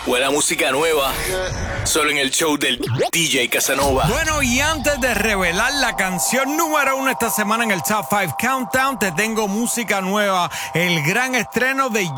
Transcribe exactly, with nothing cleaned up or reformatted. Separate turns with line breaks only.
Buena música nueva, solo en el show del D J Casanova.
Bueno, y antes de revelar la canción número uno esta semana en el Top cinco Countdown, te tengo música nueva, el gran estreno de